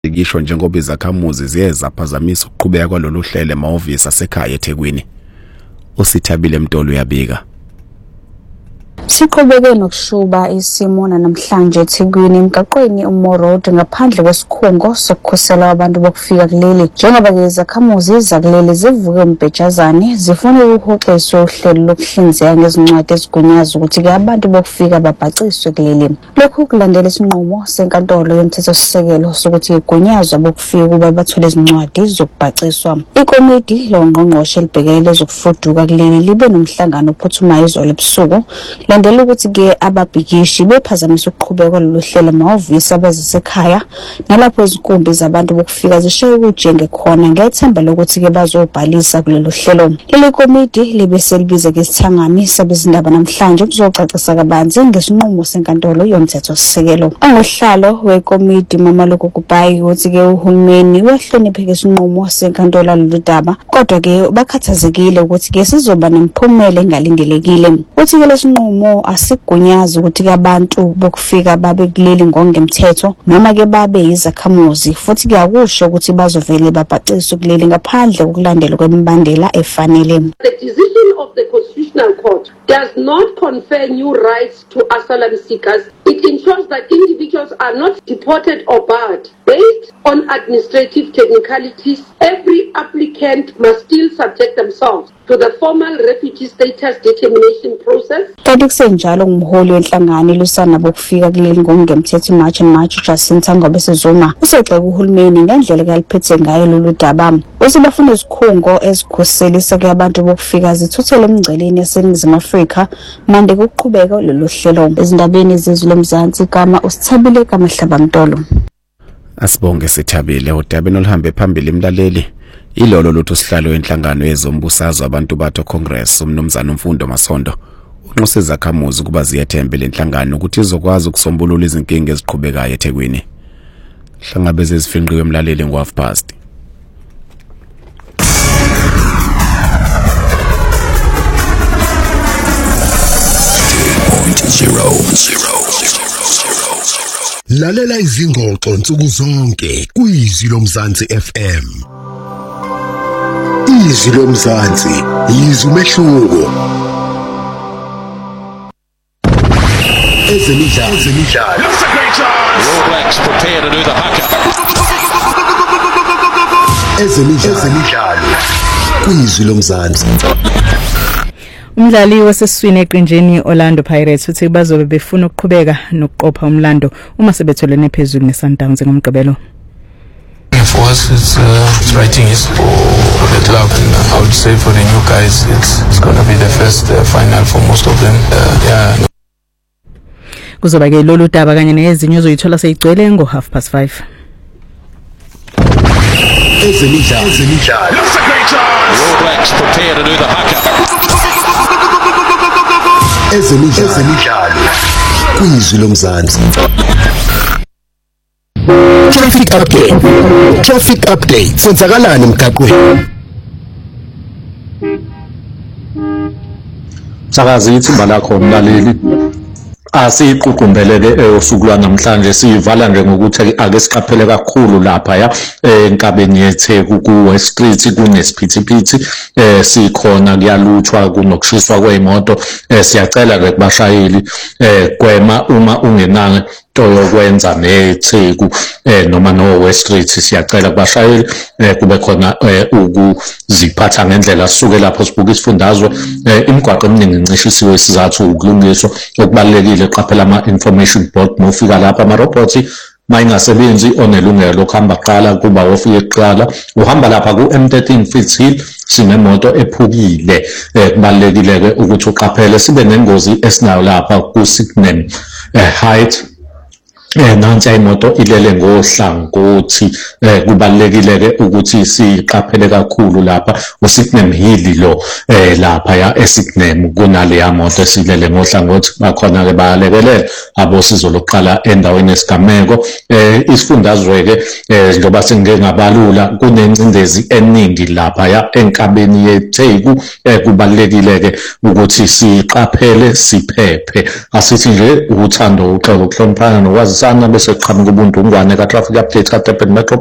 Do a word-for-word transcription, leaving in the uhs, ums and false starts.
Ngisho njengoba izakhamuzi ziye zaphazamisa ukuqhubeka kwalolu hlelo emahhovisi asekhaya eThekwini. uSithabile Mtolo uyabika. Siqhubeke nokushuba isimo namhlanje eThekwini emgaqweni uMoroad ngaphandle kwesikhungo sokukhusela abantu bokufika kuleli. Njengoba ke izakhamuzi zakuleli zivuke umbhejazane zifuna ukuhoxiswa uhlelo lokuhlinzeka ngezincwadi ezigunyaza ukuthi ke abantu bokufika babhaciswe kuleli. Lokhu kulandela isinqumo senkantolo yomthethosisekelo sokuthi igunyazwa bokufika kuba bathole izincwadi zokubhaciswa. Ikomiti longqongqoshe libhekele zokufuduka kuleli libe nomhlangano ophuthumayo izolo ebusuku. Landela ukuthi ke ababhikishi bephazamisa ukuqhubeka kwalolu hlelo emahhovisi abazisekhaya nalapho izinkumbi zabantu bokufika zishaye ukujenge khona ngethemba lokuthi ke bazobhalisa kulolu hlelo. Leli komiti libe selibize ke isithangami sabezindaba namhlanje ukuzocacisa kabanzi ngesinqumo senkantolo yomthethosisekelo. Angohlalo wekomiti Mama Lokukupayi uthi ke uhulumeni wehloniphe ke isinqumo senkantolo lolu daba kodwa ke bakhathazekile ukuthi ke sizoba nemphumela engalindelekile. Uthi ke lesinqumo asigunyaza ukuthi abantu bokufika babe kuleli ngongemthetho noma ke babe izakhamuzi futhi kuyakusho ukuthi bazovele babhaciswe kuleli ngaphandle kokulandela kwemibandela efanele. The decision of the Constitutional Court does not confer new rights to asylum seekers. It ensures that individuals are not deported or barred. Based on administrative technicalities, every applicant must still subject themselves to the formal refugee status determination process. Kanti kusenjalo umholi wenhlangano lusana bokufika kuleli ngongemthetho March and March Jacinta Ngobe Sizuma usexeka uhulumeni ngendlela kaliphethe ngayo lolu daba. Usibafuna izikhungo ezikhuselisa ke abantu bokufika zithuthele emngceleni yaseNingizimu Afrika mande kuqhubeka lolu hlelo. Ezindabeni zezwe lomzansi kama uSithabile kaMhlaba Mtolo. Asibonge Sithabile udabeni oluhambe phambili imlaleli. Ilolo lutho sihlalo enhlangano yezombusazwe abantu batho Congress umnumzana uMfundo Masondo unxusa izakhamuzi kuba ziyethembe lenhlangano ukuthi izokwazi ukusombulula izinkinga eziqhubekayo eThekwini. Hlangabeze zifinqiwe emlaleli ngo half past. Lalela izingxoxo nsuku zonke kwizwi lomzansi F M. Izwi lomzansi izwi umehluko. Ezemidlalo ezemidlalo. All Blacks prepare to do the haka. Ezemidlalo ezemidlalo. Kwizwi lomzansi. Umdlali wasesiswini eqinjeni Orlando Pirates uthi bazobe befuna ukuqhubeka nokuqopha umlando uma sebetholene phezulu neSundowns ngomgqibelo. For us, it's, uh, it's writing history for the club. And I would say for the new guys, it's, it's going to be the first uh, final for most of them. Uh, yeah. Kuzoba ke lolu daba kanye nezinye uzoyithola seyigcwele ngo half past five. Ezemidlalo ezemidlalo. All Blacks prepare to do the haka. Ezemidlalo ezemidlalo. Kwizwi lomzansi. Traffic update. Traffic update. Kwenzakalani emgaqweni? Sakazi ithimba lakho umlaleli. Asiququmbeleke usuku lwanamhlanje siyivala nje ngokuthi ake siqaphele kakhulu lapha ya enkabeni yeTheku ku West Street kunesiphithiphithi eh sikhona kuyaluthwa kunokushiswa kweimoto eh siyacela ke kubashayeli eh gwema uma ungenanga to yokwenza neTheku eh noma no West Street siyacela kubashayeli eh kube khona ukuziphatha ngendlela sisuke lapho sibuka isifundazwe eh imigwaqo eminingi incishisiwe isizathu ukulungiswa okubalekile qaphela ama information board mofika lapha ama robots mayingasebenzi onelungelo lokuhamba qala kuba wofike eqala uhamba lapha ku M thirteen Fitzhill sinemoto ephukile eh kubalekile ke ukuthi uqaphele sibe nengozi esinayo lapha ku Signum height eh nansi imoto ilele ngohlangothi eh kubalekile ke ukuthi siqaphele kakhulu lapha uSignum Hill lo eh lapha ya eSignum kunale yamoto esilele ngohlangothi bakhona ke bayalekelela abosizo lokuqala endaweni esigameko eh isifundazwe ke eh njengoba singeke ngabalula kunencindezi eningi lapha ya enkabeni yeTheku eh kubalekile ke ukuthi siqaphele siphephe asithi nje uthando uxolo ukuhloniphana nokwazi Nkosana bese qhamuka uBuntu Ngwane ka traffic update ka Durban Metro